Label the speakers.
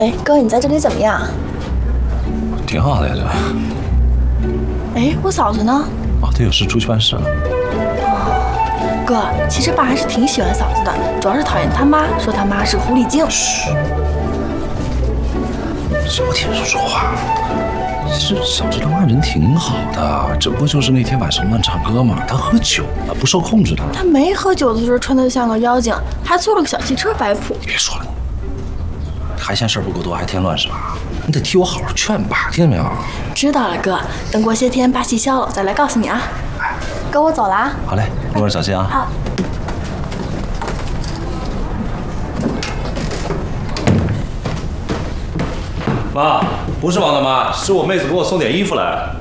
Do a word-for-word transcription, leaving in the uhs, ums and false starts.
Speaker 1: 哎，哥，你在这里怎么样？
Speaker 2: 挺好的呀，这。
Speaker 1: 哎，我嫂子呢？
Speaker 2: 哦，她有事出去办事了。
Speaker 1: 哦，哥，其实爸还是挺喜欢嫂子的，主要是讨厌他妈，说他妈是个狐狸精。
Speaker 2: 嘘，少听人说话。其实小智他妈人挺好的，只不过就是那天晚上乱唱歌嘛，他喝酒了，不受控制的。
Speaker 1: 他没喝酒的时候穿得像个妖精，还坐了个小汽车摆谱。
Speaker 2: 你别说了，还嫌事儿不够多，还添乱是吧？你得替我好好劝爸，听见没有？
Speaker 1: 知道了，哥，等过些天把戏消了，我再来告诉你啊。哥，我走了啊。
Speaker 2: 好嘞，路上小心啊。
Speaker 1: 好。
Speaker 3: 妈，不是王大妈，是我妹子给我送点衣服来。